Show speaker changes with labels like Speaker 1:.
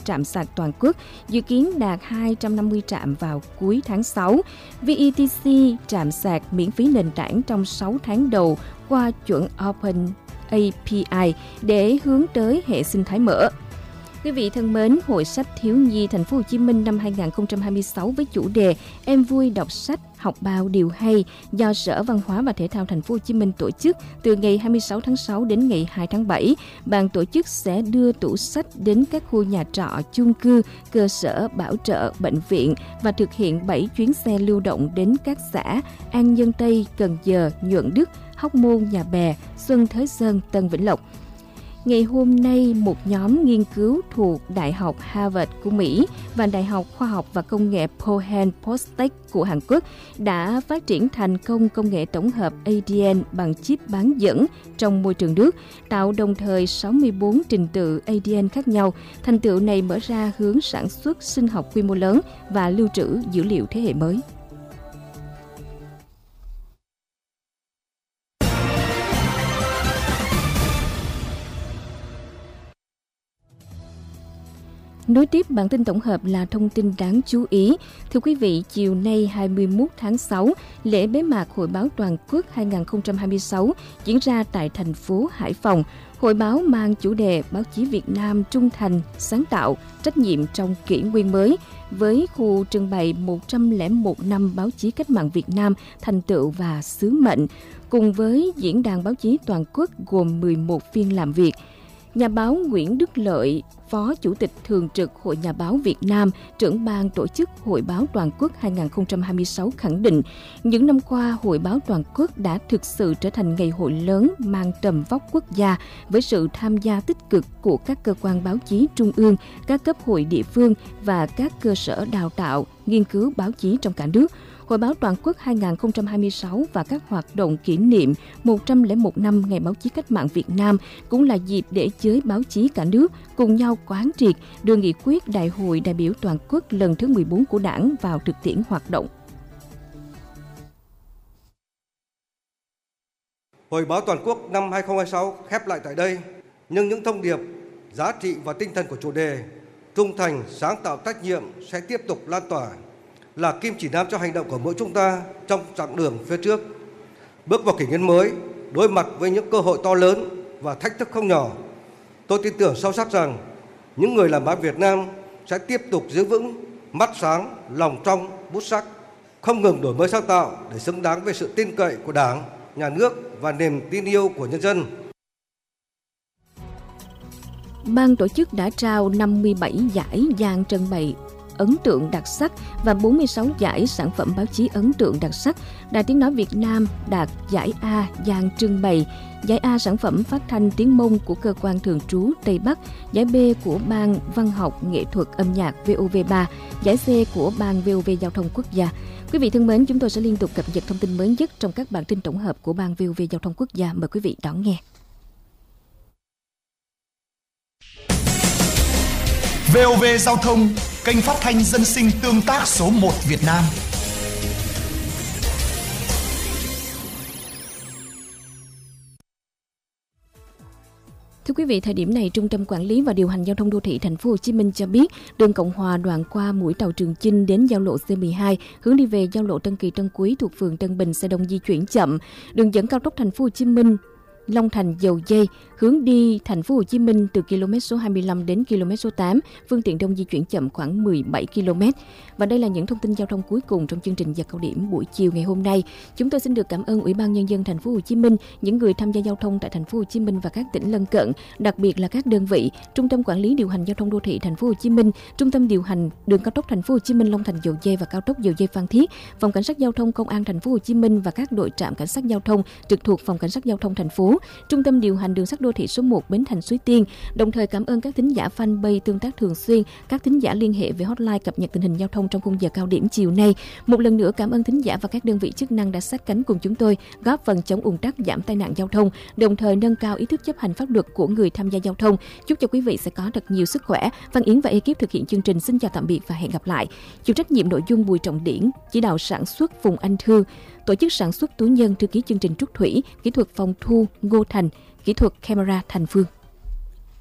Speaker 1: trạm sạc toàn quốc, dự kiến đạt 250 trạm vào cuối tháng 6. VETC trạm sạc miễn phí nền tảng trong 6 tháng đầu qua chuẩn Open API để hướng tới hệ sinh thái mở. Quý vị thân mến, Hội sách thiếu nhi Thành phố Hồ Chí Minh năm 2026 với chủ đề Em vui đọc sách, học bao điều hay do Sở Văn hóa và Thể thao Thành phố Hồ Chí Minh tổ chức từ ngày 26 tháng 6 đến ngày 2 tháng 7. Ban tổ chức sẽ đưa tủ sách đến các khu nhà trọ, chung cư, cơ sở bảo trợ, bệnh viện và thực hiện 7 chuyến xe lưu động đến các xã An Nhân Tây, Cần Giờ, Nhuận Đức, Hóc Môn, Nhà Bè, Xuân Thới Sơn, Tân Vĩnh Lộc. Ngày hôm nay, một nhóm nghiên cứu thuộc Đại học Harvard của Mỹ và Đại học Khoa học và Công nghệ Pohang Postech của Hàn Quốc đã phát triển thành công công nghệ tổng hợp ADN bằng chip bán dẫn trong môi trường nước, tạo đồng thời 64 trình tự ADN khác nhau. Thành tựu này mở ra hướng sản xuất sinh học quy mô lớn và lưu trữ dữ liệu thế hệ mới. Nối tiếp bản tin tổng hợp là thông tin đáng chú ý. Thưa quý vị, chiều nay 21 tháng 6, lễ bế mạc Hội báo Toàn quốc 2026 diễn ra tại thành phố Hải Phòng. Hội báo mang chủ đề Báo chí Việt Nam trung thành, sáng tạo, trách nhiệm trong kỷ nguyên mới, với khu trưng bày 101 năm báo chí cách mạng Việt Nam, thành tựu và sứ mệnh, cùng với diễn đàn báo chí toàn quốc gồm 11 phiên làm việc. Nhà báo Nguyễn Đức Lợi, Phó Chủ tịch Thường trực Hội Nhà báo Việt Nam, trưởng ban tổ chức Hội báo Toàn quốc 2026 khẳng định, những năm qua, Hội báo Toàn quốc đã thực sự trở thành ngày hội lớn mang tầm vóc quốc gia với sự tham gia tích cực của các cơ quan báo chí trung ương, các cấp hội địa phương và các cơ sở đào tạo, nghiên cứu báo chí trong cả nước. Hội báo Toàn quốc 2026 và các hoạt động kỷ niệm 101 năm Ngày báo chí cách mạng Việt Nam cũng là dịp để giới báo chí cả nước cùng nhau quán triệt đưa nghị quyết Đại hội đại biểu toàn quốc lần thứ 14 của Đảng vào thực tiễn hoạt động.
Speaker 2: Hội báo Toàn quốc năm 2026 khép lại tại đây, nhưng những thông điệp, giá trị và tinh thần của chủ đề trung thành, sáng tạo, trách nhiệm sẽ tiếp tục lan tỏa, là kim chỉ nam cho hành động của mỗi chúng ta trong chặng đường phía trước. Bước vào kỷ nguyên mới, đối mặt với những cơ hội to lớn và thách thức không nhỏ, tôi tin tưởng sâu sắc rằng những người làm báo Việt Nam sẽ tiếp tục giữ vững mắt sáng, lòng trong, bút sắc, không ngừng đổi mới sáng tạo để xứng đáng với sự tin cậy của Đảng, Nhà nước và niềm tin yêu của nhân dân.
Speaker 1: Ban tổ chức đã trao 57 giải dàn trưng bày ấn tượng đặc sắc và 46 giải sản phẩm báo chí ấn tượng đặc sắc. Đài Tiếng nói Việt Nam đạt giải A dàn trưng bày, giải A sản phẩm phát thanh tiếng Mông của cơ quan thường trú Tây Bắc, giải B của Ban Văn học Nghệ thuật âm nhạc VOV3, giải C của Ban VOV Giao thông Quốc gia. Quý vị thân mến, chúng tôi sẽ liên tục cập nhật thông tin mới nhất trong các bản tin tổng hợp của Ban VOV Giao thông Quốc gia. Mời quý vị đón nghe.
Speaker 3: VOV Giao thông, kênh phát thanh dân sinh tương tác số 1 Việt Nam.
Speaker 1: Thưa quý vị, thời điểm này, Trung tâm Quản lý và Điều hành Giao thông Đô thị Thành phố Hồ Chí Minh cho biết, đường Cộng Hòa đoạn qua mũi tàu Trường Chinh đến giao lộ C12 hướng đi về giao lộ Tân Kỳ Tân Quý thuộc phường Tân Bình xe đông di chuyển chậm. Đường dẫn cao tốc Thành phố Hồ Chí Minh Long Thành Dầu Dây hướng đi Thành phố Hồ Chí Minh từ km số 25 đến km số 8, phương tiện đông di chuyển chậm khoảng 17 km. Và đây là những thông tin giao thông cuối cùng trong chương trình giờ cao điểm buổi chiều ngày hôm nay. Chúng tôi xin được cảm ơn Ủy ban Nhân dân Thành phố Hồ Chí Minh, những người tham gia giao thông tại Thành phố Hồ Chí Minh và các tỉnh lân cận, đặc biệt là các đơn vị Trung tâm Quản lý Điều hành Giao thông Đô thị Thành phố Hồ Chí Minh, Trung tâm Điều hành Đường cao tốc Thành phố Hồ Chí Minh Long Thành Dầu Dây và cao tốc Dầu Dây Phan Thiết, Phòng Cảnh sát Giao thông Công an Thành phố Hồ Chí Minh và các đội trạm cảnh sát giao thông trực thuộc Phòng Cảnh sát Giao thông thành phố, Trung tâm Điều hành Đường sắt Đô thị số 1 Bến Thành Suối Tiên. Đồng thời cảm ơn các thính giả fanpage tương tác thường xuyên, các thính giả liên hệ về hotline cập nhật tình hình giao thông trong khung giờ cao điểm chiều nay. Một lần nữa cảm ơn thính giả và các đơn vị chức năng đã sát cánh cùng chúng tôi, góp phần chống ùn tắc, giảm tai nạn giao thông, đồng thời nâng cao ý thức chấp hành pháp luật của người tham gia giao thông. Chúc cho quý vị sẽ có thật nhiều sức khỏe. Văn Yến và ekip thực hiện chương trình xin chào tạm biệt và hẹn gặp lại. Chịu trách nhiệm nội dung Bùi Trọng Điển, chỉ đạo sản xuất Phùng Anh Thư, tổ chức sản xuất Tú Nhân, thư ký chương trình Trúc Thủy, kỹ thuật phòng thu Ngô Thành, kỹ thuật camera Thành Phương.